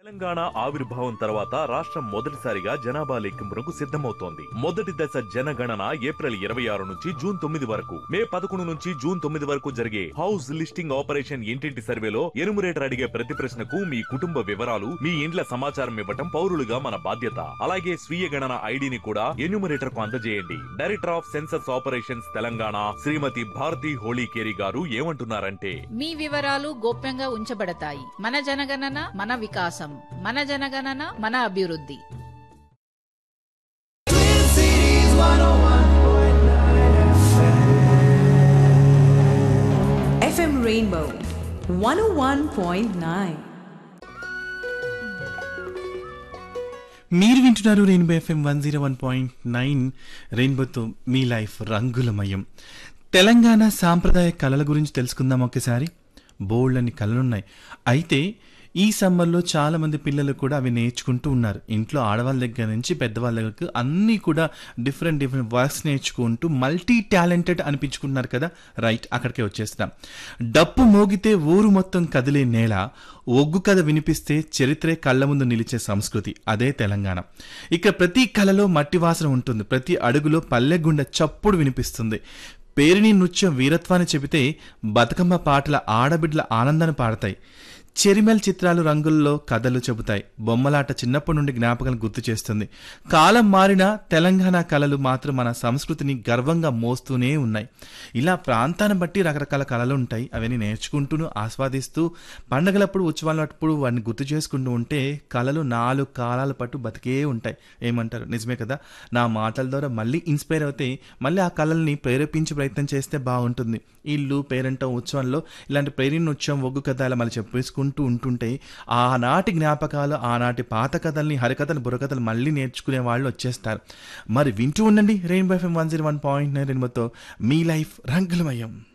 తెలంగాణ ఆవిర్భావం తర్వాత రాష్ట్రం మొదటిసారిగా జనాభా లెక్కింపునకు సిద్ధమవుతోంది. మొదటి దశ జనగణన ఏప్రిల్ 26 నుంచి జూన్ 9 వరకు, మే 11 నుంచి జూన్ 9 వరకు జరిగే హౌస్ లిస్టింగ్ ఆపరేషన్ ఇంటింటి సర్వేలో ఎనుమరేటర్ అడిగే ప్రతి ప్రశ్నకు మీ కుటుంబ వివరాలు, మీ ఇండ్ల సమాచారం ఇవ్వటం పౌరులుగా మన బాధ్యత. అలాగే స్వీయ గణన ఐడిని కూడా ఎన్యూమరేటర్ కు అందజేయండి. Director of census operations Telangana శ్రీమతి భారతి హోళీకేరి గారు ఏమంటున్నారంటే, మీ వివరాలు గోప్యంగా ఉంచబడతాయి. మన జనగణన మన వికాసం, మన జనగణన మన అభివృద్ధి. FM Rainbow 101.9. మీరు వింటున్నారు రెయిన్బో ఎఫ్ఎం 101.9. రెయిన్బోతో మీ లైఫ్ రంగులమయం. తెలంగాణ సాంప్రదాయ కళల గురించి తెలుసుకుందాం ఒకసారి. బోల్డ్ అని కళలున్నాయి. అయితే ఈ సమ్మర్లో చాలా మంది పిల్లలు కూడా అవి నేర్చుకుంటూ ఉన్నారు. ఇంట్లో ఆడవాళ్ళ దగ్గర నుంచి పెద్దవాళ్ళ దగ్గరకు అన్నీ కూడా డిఫరెంట్ వర్క్స్ నేర్చుకుంటూ మల్టీ టాలెంటెడ్ అనిపించుకుంటున్నారు కదా. రైట్, అక్కడికే వచ్చేస్తాం. డప్పు మోగితే ఊరు మొత్తం కదిలే నేల, ఒగ్గు కథ వినిపిస్తే చరిత్రే కళ్ళ ముందు నిలిచే సంస్కృతి, అదే తెలంగాణ. ఇక్కడ ప్రతి కళలో మట్టి వాసన ఉంటుంది. ప్రతి అడుగులో పల్లెగుండె చప్పుడు వినిపిస్తుంది. పేరిణి నృత్యం వీరత్వాన్ని చెబితే బతుకమ్మ పాటల ఆడబిడ్డల ఆనందాన్ని పాడతాయి. చెరిమెల్ చిత్రాలు రంగుల్లో కథలు చెబుతాయి. బొమ్మలాట చిన్నప్పటి నుండి జ్ఞాపకాలను గుర్తు చేస్తుంది. కాలం మారిన తెలంగాణ కళలు మాత్రం మన సంస్కృతిని గర్వంగా మోస్తూనే ఉన్నాయి. ఇలా ప్రాంతాన్ని బట్టి రకరకాల కళలు ఉంటాయి. అవన్నీ నేర్చుకుంటూను ఆస్వాదిస్తూ పండగలప్పుడు ఉత్సవాలప్పుడు వాటిని గుర్తు చేసుకుంటూ ఉంటే కళలు 4 కాలాల పాటు బతికే ఉంటాయి. ఏమంటారు? నిజమే కదా. నా మాటల ద్వారా మళ్ళీ ఇన్స్పైర్ అవుతే మళ్ళీ ఆ కళల్ని ప్రేరేపించే ప్రయత్నం చేస్తే బాగుంటుంది. ఇల్లు పేరంటం ఉత్సవంలో ఇలాంటి ప్రేరణ ఉత్సవం, ఒగ్గు కథ అలా మళ్ళీ చెప్పేసుకుంటూ ఉంటుంటే ఆనాటి జ్ఞాపకాలు, ఆనాటి పాత కథల్ని, హరికథలు, బుర్రకథలు మళ్ళీ నేర్చుకునే వాళ్ళు వచ్చేస్తారు. మరి వింటూ ఉండండి రెయిన్బో ఎఫ్ఎం 101.9 రెయిన్బోతో మీ లైఫ్ రంగులమయం.